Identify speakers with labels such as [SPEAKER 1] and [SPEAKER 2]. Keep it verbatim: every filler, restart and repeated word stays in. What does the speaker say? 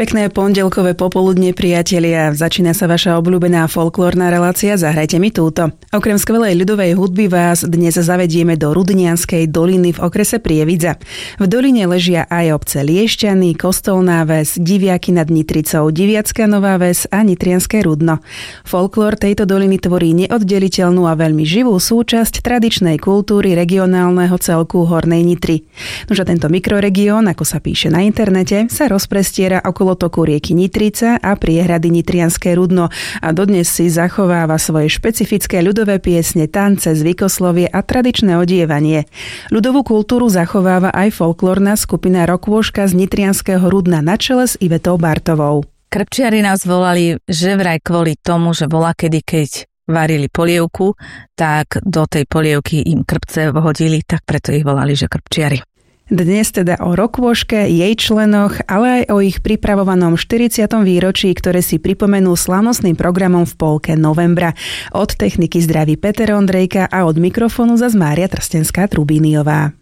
[SPEAKER 1] Pekné pondelkové popoludne, priatelia. Začína sa vaša obľúbená folklórna relácia Zahrajte mi túto. Okrem skvelej ľudovej hudby vás dnes zavedieme do Rudnianskej doliny v okrese Prievidza. V doline ležia aj obce Liešťany, Kostolná Ves, Diviaky nad Nitricou, Diviacka Nová Ves a Nitrianske Rudno. Folklór tejto doliny tvorí neoddeliteľnú a veľmi živú súčasť tradičnej kultúry regionálneho celku Hornej Nitry. Nože tento mikroregión, ako sa píše na internete, sa rozprestiera okolo toku rieky Nitrica a priehrady Nitrianske Rudno a dodnes si zachováva svoje špecifické ľudové piesne, tance, zvykoslovie a tradičné odievanie. Ľudovú kultúru zachováva aj folklórna skupina Rokôška z Nitrianskeho Rudna na čele s Ivetou Bartovou.
[SPEAKER 2] Krpčiari nás volali, že vraj kvôli tomu, že volakedy, keď varili polievku, tak do tej polievky im krpce vhodili, tak preto ich volali, že krpčiari.
[SPEAKER 1] Dnes teda o Rokôške, jej členoch, ale aj o ich pripravovanom štyridsiatom výročí, ktoré si pripomenú slávnostným programom v polke novembra. Od techniky zdraví Peter Ondrejka a od mikrofónu zas Mária Trstenská-Trubíniová.